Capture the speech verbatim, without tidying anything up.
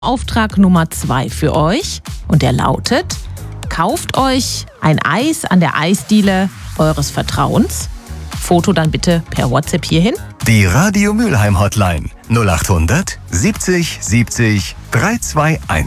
Auftrag Nummer zwei für euch und der lautet: Kauft euch ein Eis an der Eisdiele eures Vertrauens. Foto dann bitte per WhatsApp hierhin. Die Radio Mülheim Hotline null acht hundert siebzig siebzig drei zwei eins.